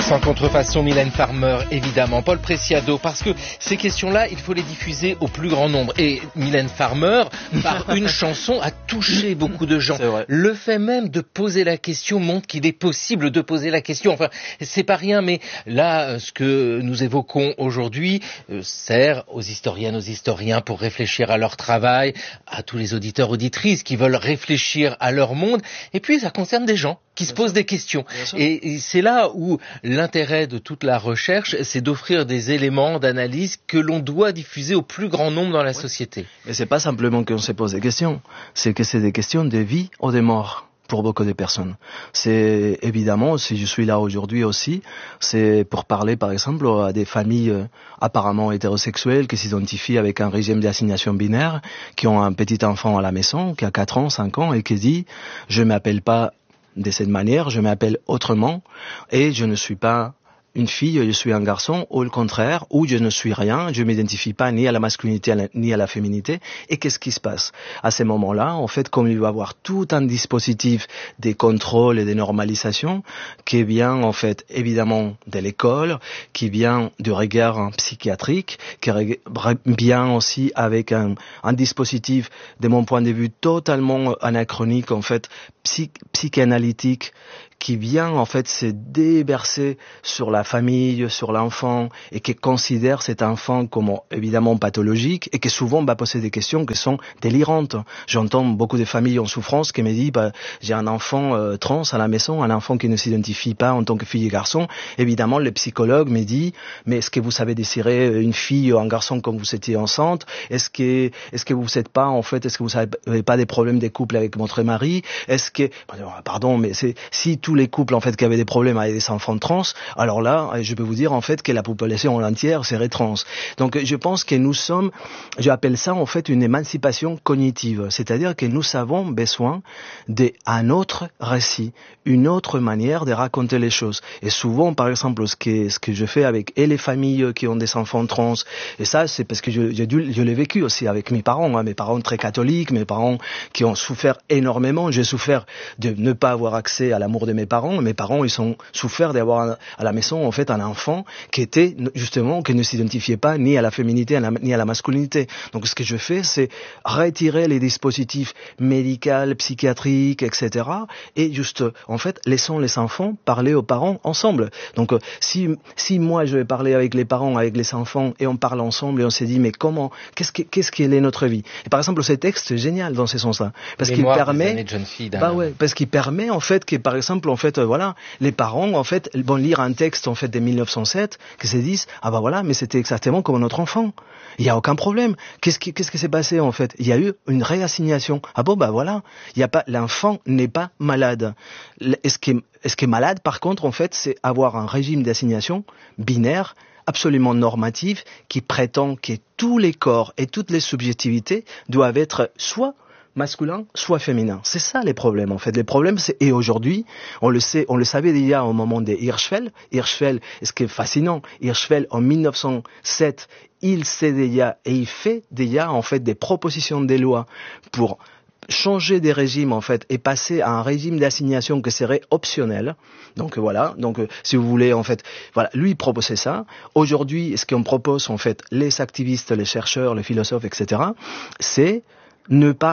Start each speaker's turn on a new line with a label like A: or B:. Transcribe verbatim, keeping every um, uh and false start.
A: Sans contrefaçon, Mylène Farmer, évidemment. Paul Preciado, parce que ces questions-là, il faut les diffuser au plus grand nombre. Et Mylène Farmer, par une chanson, a touché beaucoup de gens. Le fait même de poser la question montre qu'il est possible de poser la question. Enfin, c'est pas rien, mais là, ce que nous évoquons aujourd'hui euh, sert aux historiennes, aux historiens pour réfléchir à leur travail, à tous les auditeurs, auditrices qui veulent réfléchir à leur monde. Et puis, ça concerne des gens qui se posent des questions. Et, et c'est là où l'intérêt de toute la recherche, c'est d'offrir des éléments d'analyse que l'on doit diffuser au plus grand nombre dans la ouais. société.
B: Mais c'est pas simplement qu'on se pose des questions, c'est que c'est des questions de vie ou de mort pour beaucoup de personnes. C'est évidemment, si je suis là aujourd'hui aussi, c'est pour parler par exemple à des familles euh, apparemment hétérosexuelles qui s'identifient avec un régime d'assignation binaire, qui ont un petit enfant à la maison, qui a quatre ans, cinq ans et qui dit « je m'appelle pas de cette manière, je m'appelle autrement et je ne suis pas une fille, je suis un garçon, ou le contraire, ou je ne suis rien, je m'identifie pas ni à la masculinité ni à la féminité. » Et qu'est-ce qui se passe à ces moments-là? En fait, comme il va y avoir tout un dispositif de contrôle et de normalisation qui vient en fait évidemment de l'école, qui vient du regard psychiatrique, qui vient aussi avec un, un dispositif, de mon point de vue, totalement anachronique, en fait, psy, psychanalytique, qui vient en fait se déverser sur la famille, sur l'enfant, et qui considère cet enfant comme évidemment pathologique, et qui souvent va poser des questions qui sont délirantes. J'entends beaucoup de familles en souffrance qui me disent bah, j'ai un enfant euh, trans à la maison, un enfant qui ne s'identifie pas en tant que fille et garçon. Évidemment, le psychologue me dit mais est-ce que vous savez désirer une fille ou un garçon quand vous étiez enceinte? Est-ce que est-ce que vous n'êtes pas en fait, est-ce que vous n'avez pas des problèmes de couple avec votre mari? Est-ce que pardon, mais c'est si tous les couples en fait qui avaient des problèmes avec des enfants trans, alors là, je peux vous dire en fait que la population entière serait trans. Donc je pense que nous sommes, j'appelle ça en fait une émancipation cognitive, c'est-à-dire que nous avons besoin d'un autre récit, une autre manière de raconter les choses. Et souvent, par exemple, ce que ce que je fais avec et les familles qui ont des enfants trans, et ça c'est parce que je, je, je l'ai vécu aussi avec mes parents, hein, mes parents très catholiques, mes parents qui ont souffert énormément. J'ai souffert de ne pas avoir accès à l'amour de mes parents. Mes parents, ils ont souffert d'avoir à la maison en fait un enfant qui était justement, qui ne s'identifiait pas ni à la féminité ni à la masculinité. Donc ce que je fais, c'est retirer les dispositifs médicaux, psychiatriques, et cetera. Et juste, en fait, laissons les enfants parler aux parents ensemble. Donc si si moi je vais parler avec les parents, avec les enfants, et on parle ensemble et on se dit mais comment, qu'est-ce que qu'est-ce qu'elle est notre vie? Et par exemple, ce texte c'est génial dans ce sens-là parce qu'il permet,
A: de jeune fille,
B: bah ouais, parce qu'il permet en fait que par exemple en fait voilà, les parents en fait vont lire un texte en fait de mille neuf cent sept qui se disent ah bah voilà, mais c'était exactement comme notre enfant. Il y a aucun problème. Qu'est-ce qui qu'est-ce qui s'est passé en fait? Il y a eu une réassignation. Ah bon bah voilà, il y a pas, l'enfant n'est pas malade. Est-ce qui est-ce qui est malade par contre en fait, c'est avoir un régime d'assignation binaire absolument normatif qui prétend que tous les corps et toutes les subjectivités doivent être soit masculin, soit féminin. C'est ça les problèmes en fait. Les problèmes, c'est et aujourd'hui, on le sait, on le savait déjà au moment des Hirschfeld. Hirschfeld, ce qui est fascinant, Hirschfeld en mille neuf cent sept, il sait déjà et il fait déjà en fait des propositions de loi pour changer des régimes en fait et passer à un régime d'assignation qui serait optionnel. Donc voilà, donc euh, si vous voulez en fait, voilà, lui il proposait ça. Aujourd'hui, ce qu'on propose en fait les activistes, les chercheurs, les philosophes, et cetera, c'est ne pas